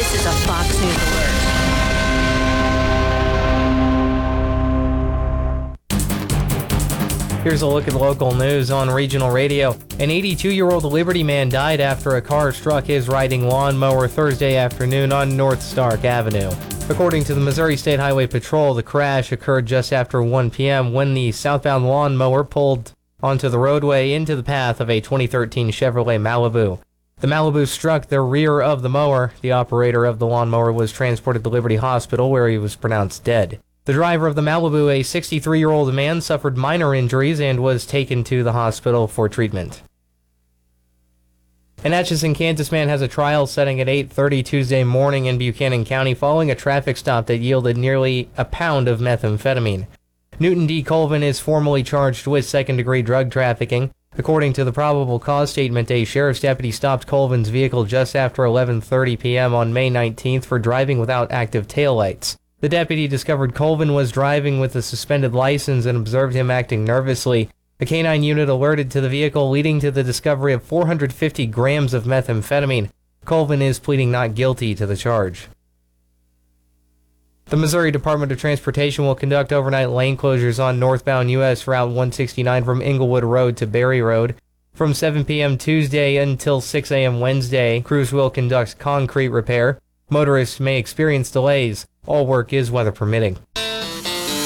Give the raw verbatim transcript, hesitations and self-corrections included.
This is a Fox News Alert. Here's a look at local news on regional radio. An eighty-two-year-old Liberty man died after a car struck his riding lawnmower Thursday afternoon on North Stark Avenue. According to the Missouri State Highway Patrol, the crash occurred just after one p.m. when the southbound lawnmower pulled onto the roadway into the path of a twenty thirteen Chevrolet Malibu. The Malibu struck the rear of the mower. The operator of the lawnmower was transported to Liberty Hospital, where he was pronounced dead. The driver of the Malibu, a sixty-three-year-old man, suffered minor injuries and was taken to the hospital for treatment. An Atchison, Kansas man has a trial setting at eight thirty Tuesday morning in Buchanan County following a traffic stop that yielded nearly a pound of methamphetamine. Newton D. Colvin is formally charged with second-degree drug trafficking. According to the probable cause statement, a sheriff's deputy stopped Colvin's vehicle just after eleven thirty p.m. on May nineteenth for driving without active taillights. The deputy discovered Colvin was driving with a suspended license and observed him acting nervously. A canine unit alerted to the vehicle, leading to the discovery of four hundred fifty grams of methamphetamine. Colvin is pleading not guilty to the charge. The Missouri Department of Transportation will conduct overnight lane closures on northbound U S Route one sixty-nine from Inglewood Road to Berry Road. From seven p.m. Tuesday until six a.m. Wednesday, crews will conduct concrete repair. Motorists may experience delays. All work is weather permitting.